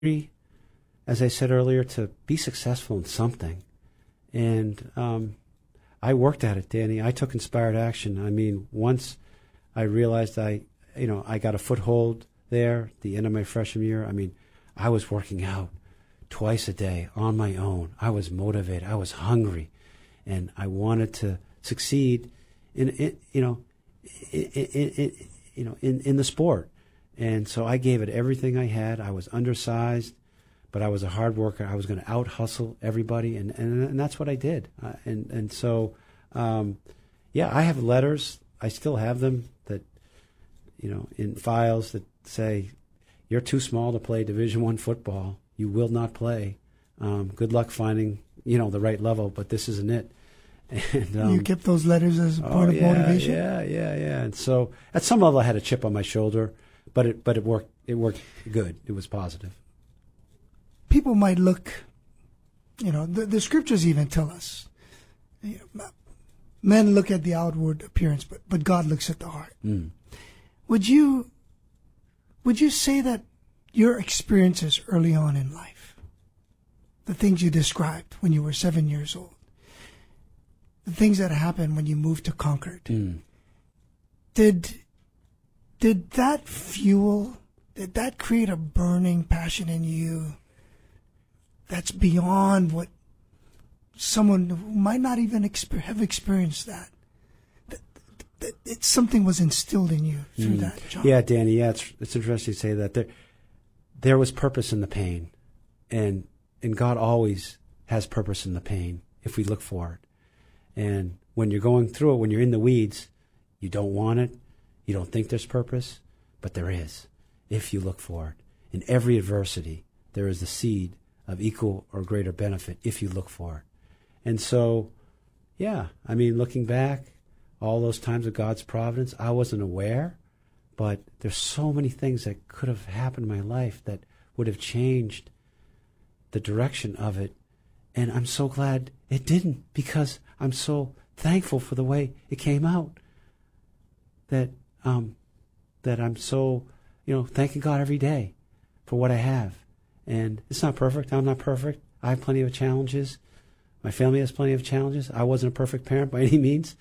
as I said earlier, to be successful in something. And I worked at it, Danny. I took inspired action. I mean, once I realized I got a foothold there at the end of my freshman year, I mean, I was working out twice a day on my own. I was motivated. I was hungry. And I wanted to succeed in the sport. And so I gave it everything I had. I was undersized, but I was a hard worker. I was going to out-hustle everybody, and that's what I did. So, I have letters. I still have them that, in files that say, you're too small to play Division I football. You will not play. Good luck finding, the right level, but this isn't it. And, you kept those letters as a part of motivation? Yeah. And so at some level I had a chip on my shoulder, but it worked. It worked good. It was positive. People might look, the scriptures even tell us, men look at the outward appearance, but God looks at the heart. Mm. Would you say that your experiences early on in life, the things you described when you were 7 years old, the things that happened when you moved to Concord, did that create a burning passion in you that's beyond what someone who might not even have experienced that something was instilled in you through that, John? Yeah, Danny, it's interesting to say that. There was purpose in the pain, and God always has purpose in the pain if we look for it. And when you're going through it, when you're in the weeds, you don't want it, you don't think there's purpose, but there is, if you look for it. In every adversity, there is the seed of equal or greater benefit if you look for it. And so, looking back, all those times of God's providence, I wasn't aware, but there's so many things that could have happened in my life that would have changed the direction of it. And I'm so glad it didn't, because I'm so thankful for the way it came out. That I'm so, thanking God every day for what I have. And it's not perfect. I'm not perfect. I have plenty of challenges. My family has plenty of challenges. I wasn't a perfect parent by any means.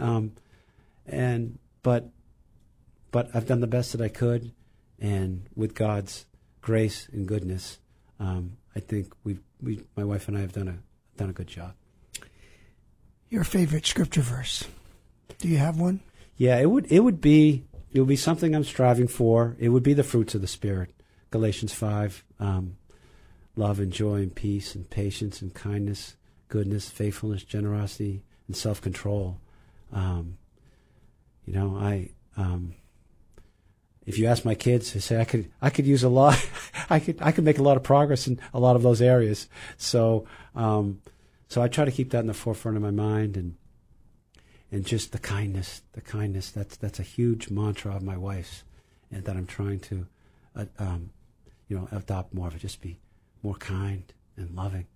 But I've done the best that I could, and with God's grace and goodness, I think my wife and I have done a good job. Your favorite scripture verse? Do you have one? Yeah, it would be something I'm striving for. It would be the fruits of the Spirit, Galatians 5, love and joy and peace and patience and kindness, goodness, faithfulness, generosity, and self-control. If you ask my kids, they say I could use a lot. I could make a lot of progress in a lot of those areas. So I try to keep that in the forefront of my mind, and just the kindness. That's a huge mantra of my wife's, and that I'm trying to, adopt more of it. Just be more kind and loving.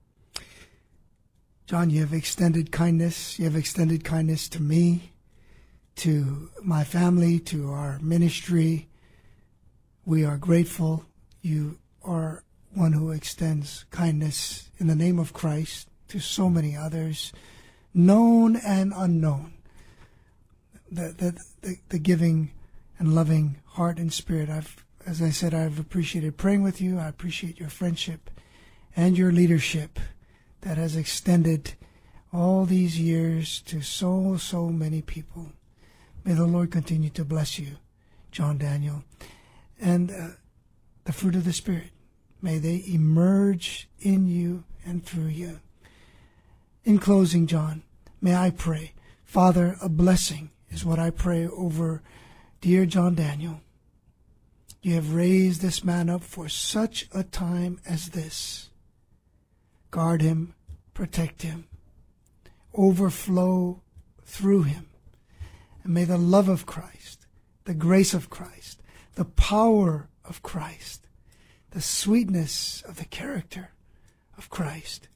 John, you have extended kindness. You have extended kindness to me, to my family, to our ministry. We are grateful. You are one who extends kindness in the name of Christ to so many others, known and unknown. The giving and loving heart and spirit. As I said, I've appreciated praying with you. I appreciate your friendship and your leadership that has extended all these years to so many people. May the Lord continue to bless you, John Daniel. And the fruit of the Spirit, may they emerge in you and through you. In closing, John, may I pray. Father, a blessing is what I pray over dear John Daniel. You have raised this man up for such a time as this. Guard him, protect him, overflow through him. And may the love of Christ, the grace of Christ, the power of Christ, the sweetness of the character of Christ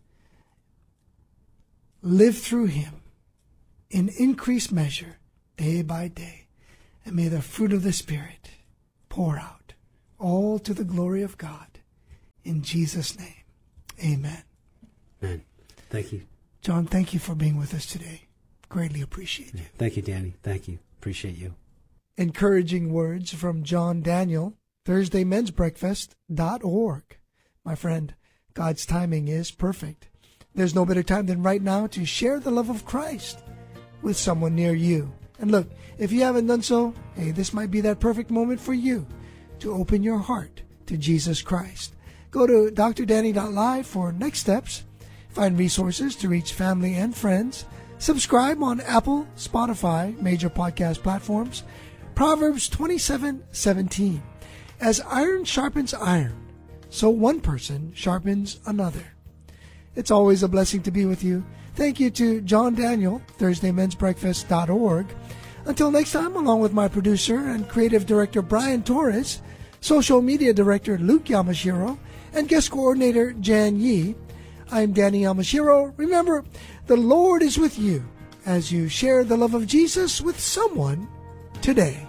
live through him in increased measure day by day. And may the fruit of the Spirit pour out all to the glory of God. In Jesus' name, amen. Amen. Thank you. John, thank you for being with us today. Greatly appreciate you. Thank you, Danny. Thank you. Appreciate you. Encouraging words from John Daniel, ThursdayMen'sBreakfast.org. My friend, God's timing is perfect. There's no better time than right now to share the love of Christ with someone near you. And look, if you haven't done so, hey, this might be that perfect moment for you to open your heart to Jesus Christ. Go to drdanny.live for next steps. Find resources to reach family and friends. Subscribe on Apple, Spotify, major podcast platforms. Proverbs 27:17. As iron sharpens iron, so one person sharpens another. It's always a blessing to be with you. Thank you to John Daniel, ThursdayMen'sBreakfast.org. Until next time, along with my producer and creative director Brian Torres, social media director Luke Yamashiro, and guest coordinator Jan Yi, I'm Danny Yamashiro. Remember, the Lord is with you as you share the love of Jesus with someone today.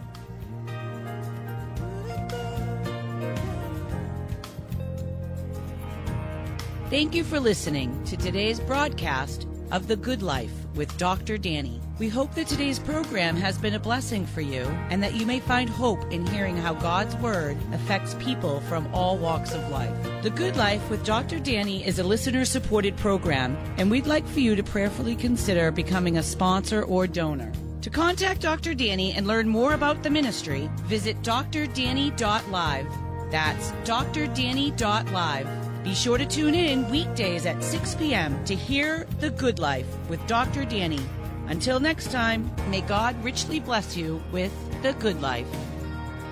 Thank you for listening to today's broadcast of The Good Life with Dr. Danny. We hope that today's program has been a blessing for you and that you may find hope in hearing how God's Word affects people from all walks of life. The Good Life with Dr. Danny is a listener-supported program, and we'd like for you to prayerfully consider becoming a sponsor or donor. To contact Dr. Danny and learn more about the ministry, visit drdanny.live. That's drdanny.live. Be sure to tune in weekdays at 6 p.m. to hear The Good Life with Dr. Danny. Until next time, may God richly bless you with The Good Life.